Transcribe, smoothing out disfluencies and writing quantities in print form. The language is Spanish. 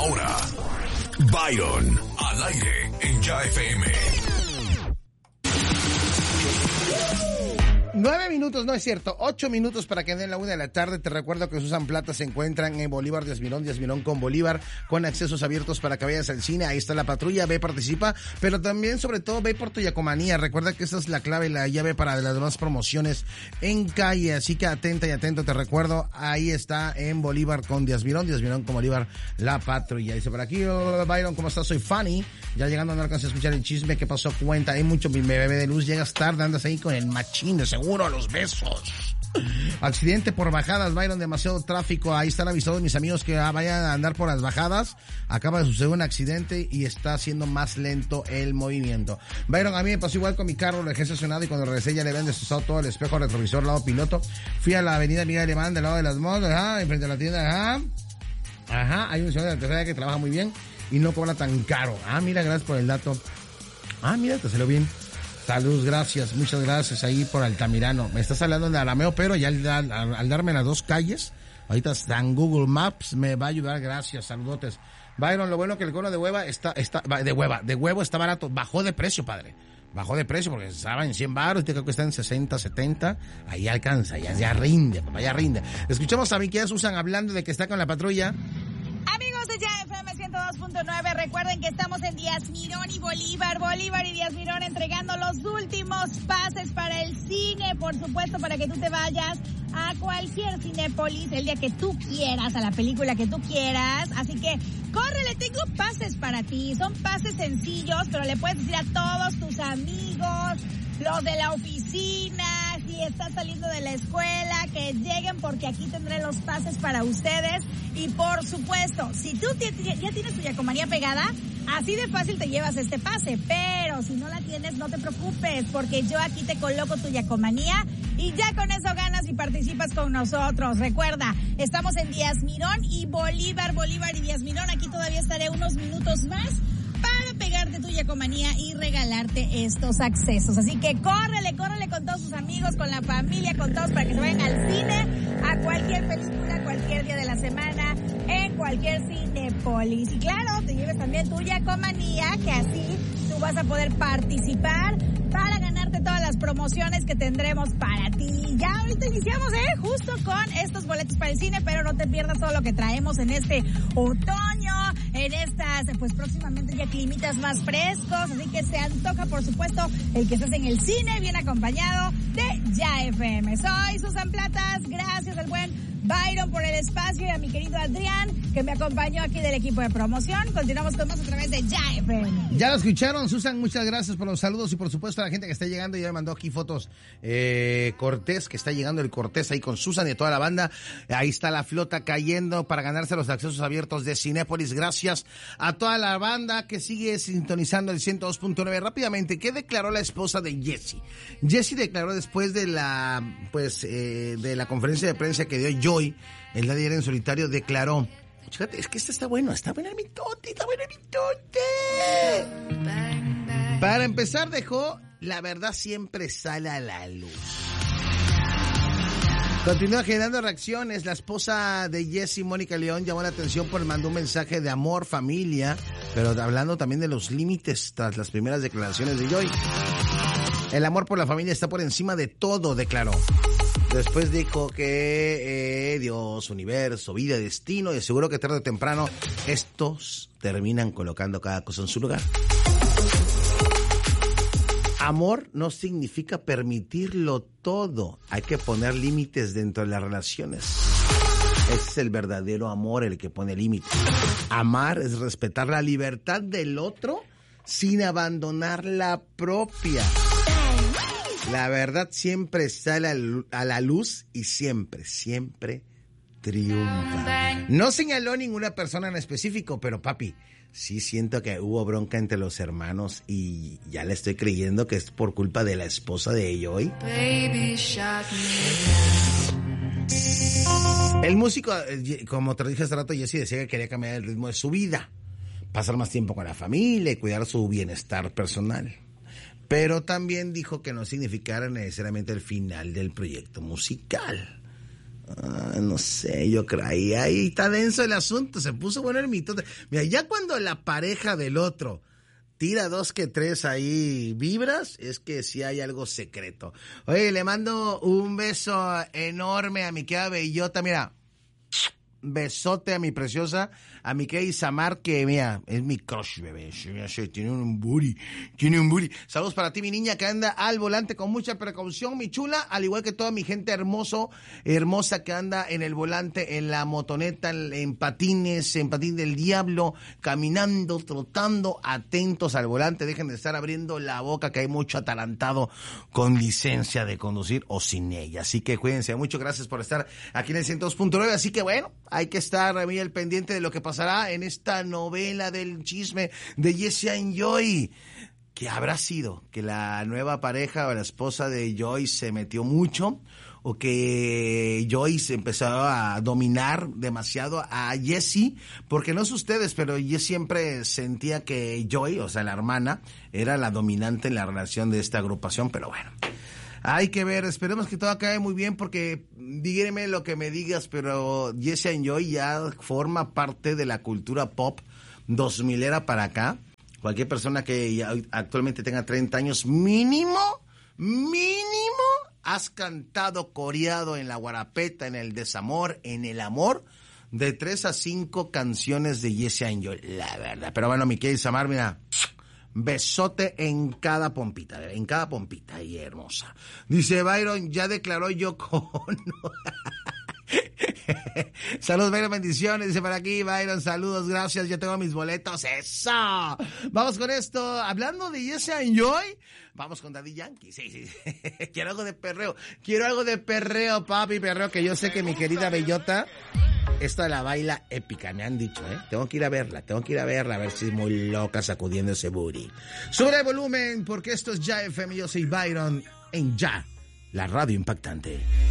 Ahora, Byron, al aire en Ya FM. 9 minutos, no es cierto, 8 minutos para que den la 1 de la tarde. Te recuerdo que Susan Plata se encuentran en Bolívar Díaz Mirón con Bolívar, con accesos abiertos para que vayas al cine. Ahí está la patrulla, ve, participa, pero también, sobre todo, ve por tu Yacomanía. Recuerda que esa es la clave y la llave para las demás promociones en calle, así que atenta y atento, te recuerdo, ahí está en Bolívar con Díaz Mirón con Bolívar, la patrulla. Dice por aquí, hola Byron, ¿cómo estás? Soy Fanny, ya llegando, no alcancé a escuchar el chisme, ¿qué pasó? Cuenta, hay mucho, mi bebé de luz, llegas tarde, andas ahí con el machín, de seguro, a los besos. Accidente por bajadas, Byron, demasiado tráfico. Ahí están avisados mis amigos que vayan a andar por las bajadas. Acaba de suceder un accidente y está haciendo más lento el movimiento. Byron, a mí me pasó igual con mi carro, lo dejé estacionado y cuando regresé ya le habían destrozado todo el espejo retrovisor, lado piloto. Fui a la avenida Miguel Alemán, del lado de las motos, enfrente de la tienda, hay un señor de la tercera que trabaja muy bien y no cobra tan caro. Mira, gracias por el dato. Mira, te salió bien. Saludos, gracias, muchas gracias ahí por Altamirano. Me estás hablando de Alameo, pero ya al darme las dos calles, ahorita está en Google Maps, me va a ayudar, gracias, saludotes. Byron, lo bueno que el cono de huevo está barato, bajó de precio, padre. Bajó de precio porque estaba en 100 baros, creo que está en 60, 70, ahí alcanza, ya rinde, papá, ya rinde. Escuchamos a mi querida Susan hablando de que está con la patrulla. Amigos de Ya FM 102.9, recuerden que estamos en Díaz Mirón y Bolívar y Díaz Mirón entregando los últimos pases para el cine, por supuesto, para que tú te vayas a cualquier Cinépolis el día que tú quieras, a la película que tú quieras, así que córrele, tengo pases para ti, son pases sencillos, pero le puedes decir a todos tus amigos, los de la oficina, si estás saliendo de la escuela, que lleguen porque aquí tendré los pases para ustedes. Y por supuesto, si tú ya tienes tu Yacomanía pegada, así de fácil te llevas este pase. Pero si no la tienes, no te preocupes, porque yo aquí te coloco tu Yacomanía y ya con eso ganas y participas con nosotros. Recuerda, estamos en Díaz Mirón y Bolívar y Díaz Mirón. Aquí todavía estaré unos minutos más para pegarte tu Yacomanía y regalarte estos accesos. Así que córrele con todos sus amigos, con la familia, con todos para que se vayan al cine, a cualquier película, cualquier día de la semana, en cualquier Cinépolis. Y claro, te lleves también tu Yacomanía, que así tú vas a poder participar para ganarte todas las promociones que tendremos para ti. Ya ahorita iniciamos, justo con estos boletos para el cine, pero no te pierdas todo lo que traemos en este otoño, en estas, pues próximamente ya climitas más frescos, así que se antoja, por supuesto, el que estés en el cine, bien acompañado de Ya FM. Soy Susan Platas, gracias al buen Byron por el espacio y a mi querido Adrián, que me acompañó aquí del equipo de promoción. Continuamos con más a través de Ya FM. Ya lo escucharon, Susan, muchas gracias por los saludos y por supuesto a la gente que está llegando. Ya me mandó aquí fotos Cortés, que está llegando el Cortés ahí con Susan y toda la banda. Ahí está la flota cayendo para ganarse los accesos abiertos de Cinépolis. Gracias a toda la banda que sigue sintonizando el 102.9. Rápidamente, ¿qué declaró la esposa de Jesse? Jesse declaró después de la de la conferencia de prensa que dio Joy, el Diario en Solitario, declaró, fíjate, es que está bueno el mitote, Para empezar, dejó, la verdad siempre sale a la luz. Continúa generando reacciones. La esposa de Jesse, Mónica León, llamó la atención por mandó un mensaje de amor, familia, pero hablando también de los límites tras las primeras declaraciones de Joy. El amor por la familia está por encima de todo, declaró. Después dijo que Dios, universo, vida, destino, y aseguró que tarde o temprano estos terminan colocando cada cosa en su lugar. Amor no significa permitirlo todo. Hay que poner límites dentro de las relaciones. Ese es el verdadero amor, el que pone límites. Amar es respetar la libertad del otro sin abandonar la propia. La verdad siempre sale a la luz y siempre triunfa. No señaló ninguna persona en específico, pero papi, sí siento que hubo bronca entre los hermanos y ya le estoy creyendo que es por culpa de la esposa de Joy. El músico, como te dije hace rato, Jesse decía que quería cambiar el ritmo de su vida, pasar más tiempo con la familia y cuidar su bienestar personal. Pero también dijo que no significara necesariamente el final del proyecto musical. No sé, yo creo, ahí está denso el asunto, se puso bueno el mitote. Mira, ya cuando la pareja del otro tira 2 que 3 ahí vibras, es que sí hay algo secreto. Oye, le mando un beso enorme a mi querida Bellota, mira. Besote a mi preciosa, a mi querida Isamar, que mira, es mi crush, bebé. Tiene un booty. Saludos para ti, mi niña, que anda al volante con mucha precaución, mi chula, al igual que toda mi gente hermosa que anda en el volante, en la motoneta, en patines, en patín del diablo, caminando, trotando, atentos al volante. Dejen de estar abriendo la boca, que hay mucho atalantado con licencia de conducir o sin ella. Así que cuídense mucho, gracias por estar aquí en el 102.9. Así que bueno, hay que estar muy al pendiente de lo que pasará en esta novela del chisme de Jesse and Joy. ¿Qué habrá sido? ¿Que la nueva pareja o la esposa de Joy se metió mucho? ¿O que Joy se empezó a dominar demasiado a Jesse? Porque no sé ustedes, pero yo siempre sentía que Joy, o sea, la hermana, era la dominante en la relación de esta agrupación, pero bueno. Hay que ver, esperemos que todo acabe muy bien porque dígame lo que me digas, pero Jesse and Joy ya forma parte de la cultura pop 2000era para acá. Cualquier persona que ya actualmente tenga 30 años mínimo, has cantado, coreado en la guarapeta, en el desamor, en el amor, de 3 a 5 canciones de Jesse and Joy, la verdad. Pero bueno, mi querida Samar, mira, besote en cada pompita, y hermosa. Dice Byron, ya declaró Yoko Ono. Saludos, Byron, bendiciones. Dice por aquí, Byron, saludos, gracias, ya tengo mis boletos. ¡Eso! Vamos con esto. Hablando de Jesse and Joy, vamos con Daddy Yankee. Sí. Quiero algo de perreo, papi, perreo, que yo sé que mi querida Bellota esta la baila épica, me han dicho, ¿eh? Tengo que ir a verla, a ver si es muy loca sacudiendo ese booty. Sube el volumen, porque esto es Ya FM, yo soy Byron, en Ya, la radio impactante.